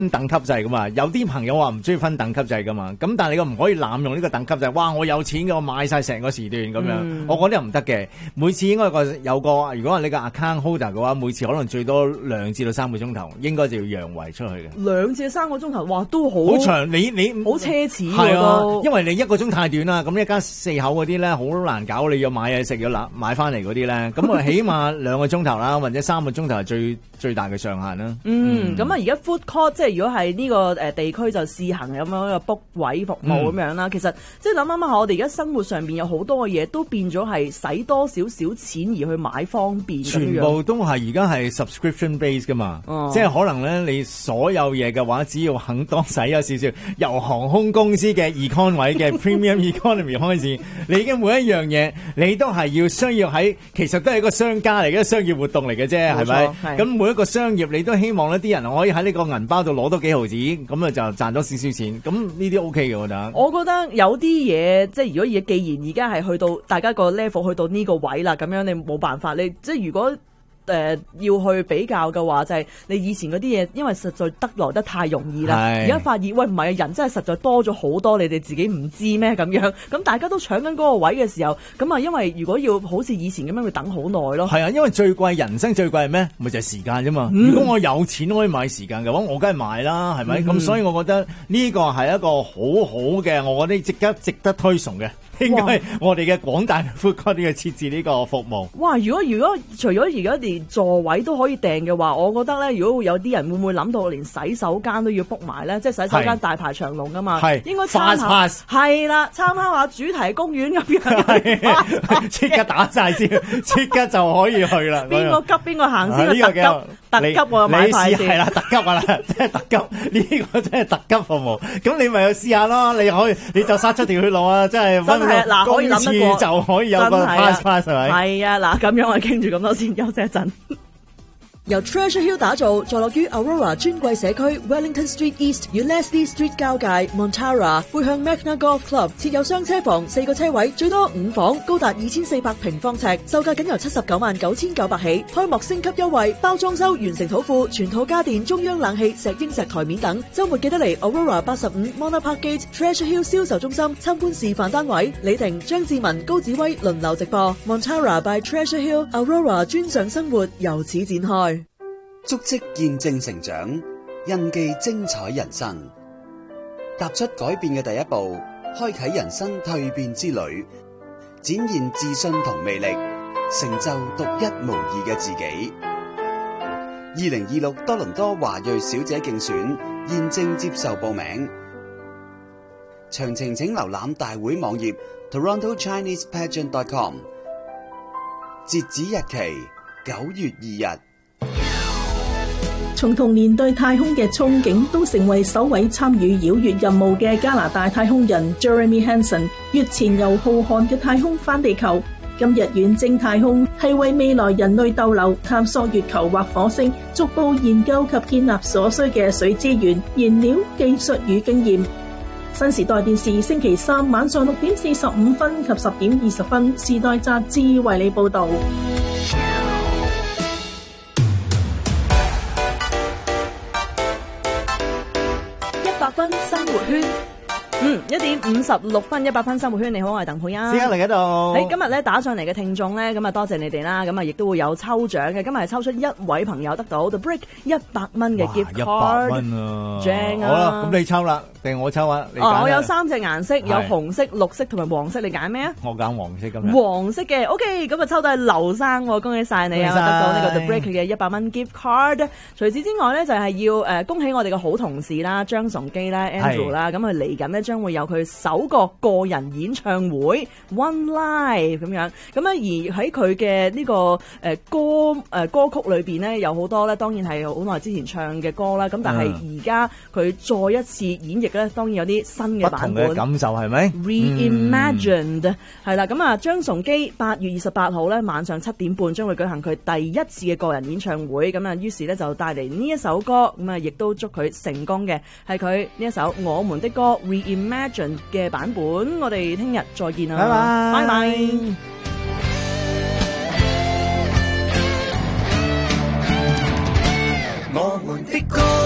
等級制噶嘛，有啲朋友話唔中意分等級制噶嘛，咁但係你個唔可以濫用呢個等級制，哇！我有錢嘅，我買晒成個時段咁樣，我覺得又唔得嘅。每次應該有個，如果係你個 account holder 嘅話，每次可能最多2至到3個鐘頭，應該就要讓位出去嘅。 2至3個鐘頭，哇，都好長，你好奢侈係啊都， 因為你1個鐘太短啦，咁一家4口嗰啲咧好難搞，你要買嘢食要買翻嚟嗰啲咧，咁我起碼2個鐘頭啦，或者3個鐘頭係最大嘅上限啦。 咁啊，而家 food court 即係如果係呢個地區就試行咁樣一個 book 位服務咁樣啦。其實即係諗下，我哋而家生活上邊有好多嘅嘢都變咗係使多少少錢而去買方便， 全部都係而家係 subscription base 噶嘛，即係可能咧你所有嘢嘅話，只要肯多使有少少，由航空公司嘅 econ 位嘅 premium economy 開始，你已經每一樣嘢你都係需要喺，其實都係一個商家嚟嘅商業活動嚟嘅啫，係咪？咁每一個商業你都希望呢啲人可以喺呢個銀包度攞多幾毫子，咁啊就賺多少少錢，咁呢啲 OK 嘅，我覺得。 我覺得有啲嘢即係如果既然而家係去到大家個 level 去到呢個位啦，咁樣你冇辦法，你即係如果要去比較嘅話，就係你以前嗰啲嘢，因為實在得來得太容易啦。而家發現喂唔係啊，人真係實在多咗好多，你哋自己唔知咩咁樣？咁大家都搶緊嗰個位嘅時候，咁啊，因為如果要好似以前咁樣，會等好耐咯。 係啊，因為人生最貴係咩？咪就係時間啫嘛。如果我有錢可以買時間嘅話，我梗係買啦，係咪？咁所以我覺得呢個係一個好好嘅，我覺得值得推崇嘅。應該係我哋嘅廣大 food court 要設置呢個服務。 哇！如果除咗而家連座位都可以訂嘅話，我覺得咧，如果有啲人會唔會諗到連洗手間都要 book 埋咧？即係洗手間大排長龍噶嘛，應該參考係啦，參考下主題公園咁樣， 即刻打晒先，即刻就可以去啦。 邊個急邊個行先？特急我買牌先。 係啦，特急啊啦，即係特急，呢個真係特急服務。咁你咪去試下咯，你就殺出條血路啊！真係真係嗱，可以諗得過就可以有個 pass 係咪？ 係啊，嗱咁樣我哋傾住咁多先，休息一陣。 由 Treasure Hill 打造，坐落於 Aurora 尊貴社區 Wellington Street East 與 Leslie Street 交界 Montara， 背向 Magna Golf Club， 設有雙車房，4個車位，最多5房，高達2400平方尺，售價僅由799900起，開幕升級優惠，包裝修完成土庫，全套家電，中央冷氣，石英石台面等。週末記得嚟 Aurora 85 Mona Park Gate Treasure Hill 銷售中心參觀示範單位，李婷、張志文、高子威輪流直播。Montara by Treasure Hill Aurora 專上生活由此展開。 足跡見證成長，印記精彩人生。踏出改變嘅第一步，開啟人生蛻變之旅，展現自信同魅力，成就獨一無二嘅自己。2026多倫多華裔小姐競選現正接受報名，詳情請瀏覽大會網頁 TorontoChinesePageant.com。截止日期9月2日。 從童年對太空嘅憧憬，都成為首位參與繞月任務嘅加拿大太空人 Jeremy Hansen， 月前由浩瀚嘅太空返地球。今日遠征太空係為未來人類逗留、探索月球或火星，逐步研究及建立所需嘅水資源、燃料、技術與經驗。新時代電視星期三晚上6點45分及10點20分，時代雜誌為你報道。 100分生活圈。 1點56分，100分生活圈。你好，我係鄧佩欣。 而家嚟喺度。 今日咧打上嚟嘅聽眾咧，咁啊多謝你哋啦。咁啊亦都會有抽獎嘅。今日係抽出一位朋友得到 The Brick 100蚊嘅 gift card。 100蚊啊！ 正啊！ 好啦，咁你抽啦，定我抽啊？ 我有3隻顏色，有紅色、綠色同埋黃色，你揀咩啊？ 我揀黃色咁樣。 黃色嘅 ，OK， 咁啊抽到係劉生，恭喜晒你啊！得到呢個 The Brick 嘅100蚊 gift card。除此之外咧，就係要恭喜我哋嘅好同事啦，張崇基啦 ，Andrew 啦，咁佢嚟緊咧將會有佢首個個人演唱會 One Live 咁樣，咁而喺佢嘅呢個歌曲裏邊咧，有好多咧，當然係好耐之前唱嘅歌啦，咁但係而家佢再一次演繹咧，當然有啲新嘅版本， 不同嘅感受係咪 ？Reimagined 係啦，咁啊張崇基8月28號咧晚上7點半將會舉行佢第一次嘅個人演唱會，咁啊於是咧就帶嚟呢一首歌，咁啊亦都祝佢成功嘅，係佢呢一首我們的歌 Reimagined嘅版本。我哋聽日再見啦，拜拜。 我們的歌